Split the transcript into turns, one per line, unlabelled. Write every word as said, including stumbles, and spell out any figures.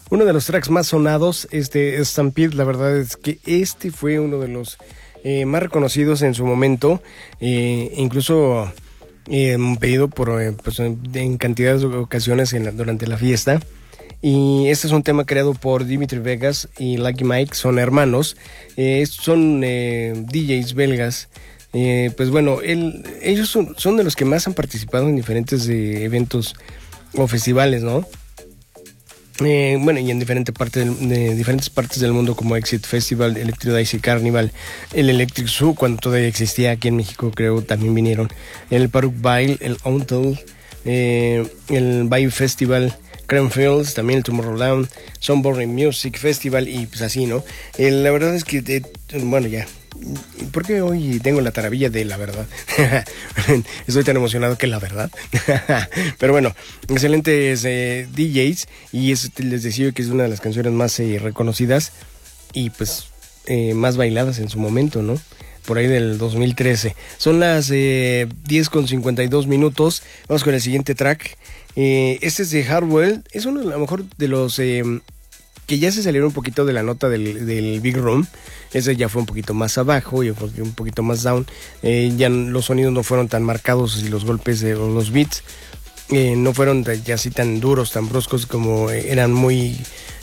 Uno de los tracks más sonados, este Stampede, la verdad es que este fue uno de los eh, más reconocidos en su momento, eh, incluso eh, pedido por eh, pues, en cantidades de ocasiones en la, durante la fiesta. Y este es un tema creado por Dimitri Vegas y Lucky Mike, son hermanos, eh, son eh, D Js belgas. Eh, pues bueno, él, ellos son, son de los que más han participado en diferentes eh, eventos o festivales, ¿no? Eh, bueno, y en diferentes partes del, de diferentes partes del mundo, como Exit Festival, Electric Daisy Carnival, el Electric Zoo, cuando todavía existía aquí en México, creo, también vinieron. El Paruk Bail, el Untold, eh, el Bayou Festival, Cranfields, también el Tomorrowland, Sunbury Music Festival, y pues así, ¿no? Eh, la verdad es que, eh, bueno, ya. ¿Por qué hoy tengo la taravilla de la verdad? Estoy tan emocionado que la verdad. Pero bueno, excelentes eh, D Js. Y es, les decía que es una de las canciones más eh, reconocidas y pues eh, más bailadas en su momento, ¿no? Por ahí del dos mil trece. Son las eh, diez con cincuenta y dos minutos. Vamos con el siguiente track. Eh, este es de Hardwell. Es uno a lo mejor de los... Eh, que ya se salieron un poquito de la nota del, del Big Room. Ese ya fue un poquito más abajo y un poquito más down. Eh, ya los sonidos no fueron tan marcados y los golpes de, o los beats eh, no fueron ya así tan duros, tan bruscos como eran muy